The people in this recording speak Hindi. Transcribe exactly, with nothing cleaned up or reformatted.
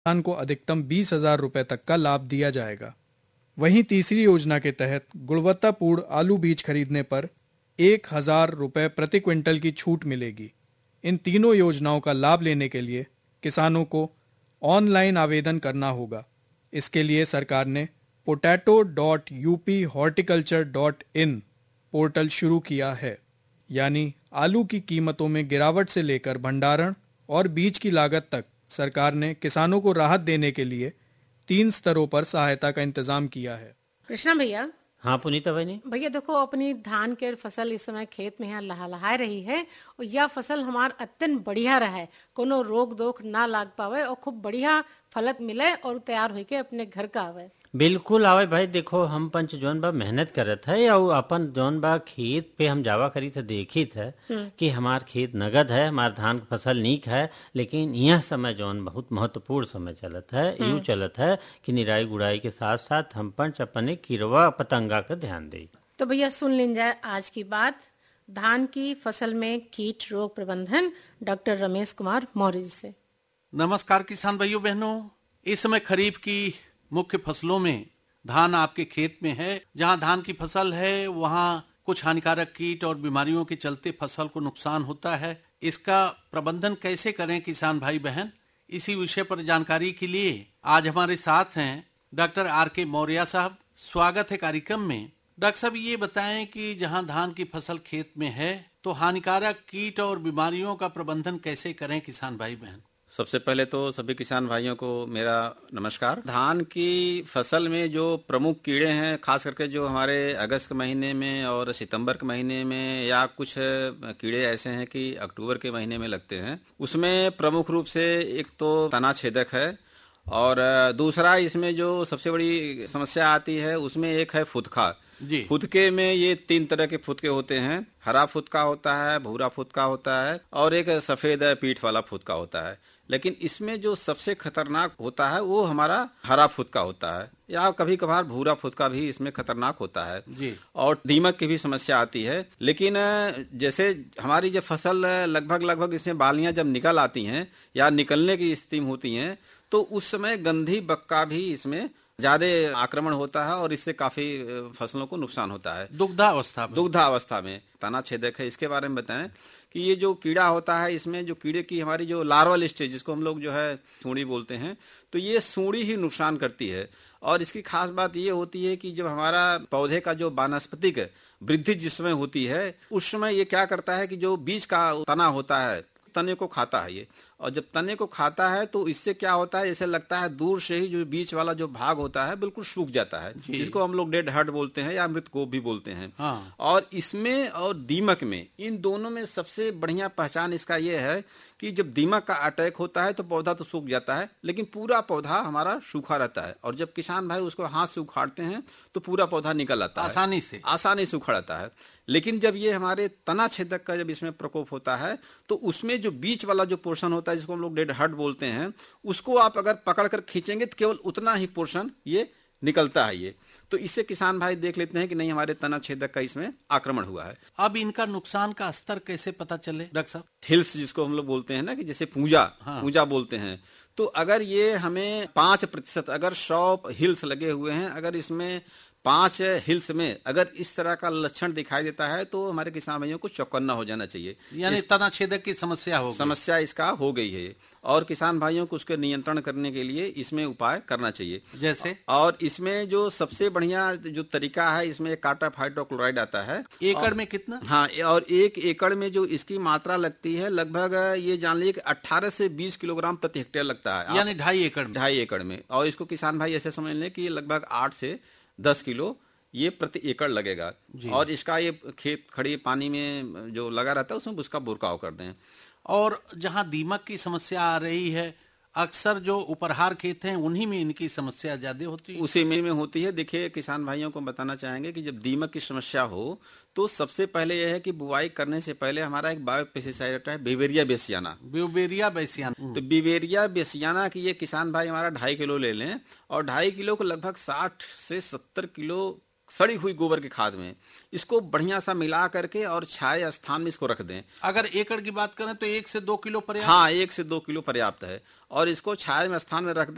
किसान को अधिकतम बीस हजार रुपए तक का लाभ दिया जाएगा। वहीं तीसरी योजना के तहत गुणवत्तापूर्ण आलू बीज खरीदने पर एक हजार रुपए प्रति क्विंटल की छूट मिलेगी। इन तीनों योजनाओं का लाभ लेने के लिए किसानों को ऑनलाइन आवेदन करना होगा। इसके लिए सरकार ने potato dot U P horticulture dot in portal शुरू किया है। यानी आलू की कीमतों में गिरावट से लेकर भंडारण और बीज की लागत तक सरकार ने किसानों को राहत देने के लिए तीन स्तरों पर सहायता का इंतजाम किया है। कृष्णा भैया। हाँ पुनीता बहनी। भैया देखो, अपनी धान के फसल इस समय खेत में यहाँ लहलहा रही है और यह फसल हमार अत्यंत बढ़िया रहे, कोनो रोग दोख ना लाग पावे और खूब बढ़िया फलत मिले और तैयार होके अपने घर का आवे। बिल्कुल आवे भाई। देखो हम पंच जौन बा मेहनत करत है या अपन जौन बा खेत पे हम जावा करी थे देखी थे कि हमार खेत नगद है, हमार धान की फसल नीक है, लेकिन यह समय जौन बहुत महत्वपूर्ण समय चलत है, यूँ चलत है कि निराई गुड़ाई के साथ साथ हम पंच अपने कीड़वा पतंगा का ध्यान दे। तो भैया सुन लीन जाए आज की बात धान की फसल में कीट रोग प्रबंधन डॉक्टर रमेश कुमार मौर्य से। नमस्कार किसान भाइयों बहनों। इस समय खरीफ की मुख्य फसलों में धान आपके खेत में है। जहां धान की फसल है वहां कुछ हानिकारक कीट और बीमारियों के चलते फसल को नुकसान होता है। इसका प्रबंधन कैसे करें किसान भाई बहन, इसी विषय पर जानकारी के लिए आज हमारे साथ हैं डॉक्टर आर के मौर्य साहब। स्वागत है कार्यक्रम में। डॉक्टर साहब ये बताएं कि जहां धान की फसल खेत में है तो हानिकारक कीट और बीमारियों का प्रबंधन कैसे करें किसान भाई बहन। सबसे पहले तो सभी किसान भाइयों को मेरा नमस्कार। धान की फसल में जो प्रमुख कीड़े हैं, खास करके जो हमारे अगस्त के महीने में और सितंबर के महीने में, या कुछ कीड़े ऐसे हैं कि अक्टूबर के महीने में लगते हैं, उसमें प्रमुख रूप से एक तो तना छेदक है और दूसरा इसमें जो सबसे बड़ी समस्या आती है उसमें एक है फुदका। जी। फुदके में ये तीन तरह के फुदके होते हैं। हरा फुदका होता है, भूरा फुदका होता है और एक सफेद पीठ वाला फुदका होता है। लेकिन इसमें जो सबसे खतरनाक होता है वो हमारा हरा फुदका होता है, या कभी कभार भूरा फुदका भी इसमें खतरनाक होता है। जी। और दीमक की भी समस्या आती है। लेकिन जैसे हमारी जब फसल लगभग लगभग इसमें बालियां जब निकल आती हैं या निकलने की स्थिति में होती हैं तो उस समय गंधी बक्का भी इसमें ज्यादा आक्रमण होता है और इससे काफी फसलों को नुकसान होता है। दुग्धावस्था में दुग्धावस्था में तना छेदक है। इसके बारे में बताएं कि ये जो कीड़ा होता है इसमें जो कीड़े की हमारी जो लार्वल स्टेज, जिसको हम लोग जो है सूंडी बोलते हैं, तो ये सूंडी ही नुकसान करती है। और इसकी खास बात ये होती है कि जब हमारा पौधे का जो वानस्पतिक वृद्धि जिस समय होती है उस समय ये क्या करता है कि जो बीज का तना होता है तने को खाता है ये, और जब तने को खाता है तो इससे क्या होता है, ऐसे लगता है दूर से ही जो बीच वाला जो भाग होता है बिल्कुल सूख जाता है, जिसको हम लोग डेड हार्ट बोलते हैं या मृत गोप भी बोलते हैं। हाँ। और इसमें और दीमक में, इन दोनों में सबसे बढ़िया पहचान इसका ये है कि जब दीमक का अटैक होता है तो पौधा तो सूख जाता है लेकिन पूरा पौधा हमारा सूखा रहता है, और जब किसान भाई उसको हाथ से उखाड़ते हैं तो पूरा पौधा निकल आता है आसानी से आसानी से उखड़ आता है। लेकिन जब ये हमारे तना छेदक का जब इसमें प्रकोप होता है तो उसमें जो बीच वाला जो पोर्शन होता है जिसको हम लोग डेड हार्ट बोलते हैं, उसको आप अगर पकड़ कर खींचेंगे तो केवल उतना ही पोर्शन ये निकलता है ये। तो इससे किसान भाई देख लेते हैं कि नहीं हमारे तना छेदक का इसमें आक्रमण हुआ है। अब इनका नुकसान का स्तर कैसे पता चले डॉक्टर साहब? हिल्स जिसको हम लोग बोलते हैं ना, कि जैसे पूजा हाँ। पूजा बोलते हैं, तो अगर ये हमें पांच प्रतिशत अगर सौ हिल्स लगे हुए हैं, अगर इसमें पांच हिल्स में अगर इस तरह का लक्षण दिखाई देता है तो हमारे किसान भाइयों को चौकन्ना हो जाना चाहिए, यानी तना छेदक की समस्या हो समस्या इसका हो गई है। और किसान भाइयों को उसके नियंत्रण करने के लिए इसमें उपाय करना चाहिए। जैसे और इसमें जो सबसे बढ़िया जो तरीका है, इसमें कार्टाप हाइड्रोक्लोराइड आता है। एकड़ में कितना? हाँ, और एक एकड़ में जो इसकी मात्रा लगती है लगभग ये जान लीजिए कि अठारह से बीस किलोग्राम प्रति हेक्टेयर लगता है, यानी ढाई एकड़ ढाई एकड़ में। और इसको किसान भाई ऐसे समझ लें कि लगभग आठ से दस किलो ये प्रति एकड़ लगेगा। और इसका ये खेत खड़ी पानी में जो लगा रहता है उसमें उसका बुरकाव कर दें। और जहां दीमक की समस्या आ रही है, अक्सर जो उपरहार खेत हैं उन्हीं में इनकी समस्या ज्यादा होती है। उसी में में होती है। देखिए किसान भाइयों को बताना चाहेंगे कि जब दीमक की समस्या हो तो सबसे पहले यह है कि बुआई करने से पहले हमारा एक बायो पेस्टिसाइड आता है, बिवेरिया बेसियाना। बिवेरिया बेसियाना तो बिवेरिया बेसियाना की ये किसान भाई हमारा ढाई किलो ले लें, और ढाई किलो को लगभग साठ से सत्तर किलो सड़ी हुई गोबर की खाद में इसको बढ़िया सा मिला करके और छाया स्थान में इसको रख दें। अगर एकड़ की बात करें तो एक से दो किलो पर्याप्त। हाँ, एक से दो किलो पर्याप्त है। और इसको छाया में स्थान में रख दें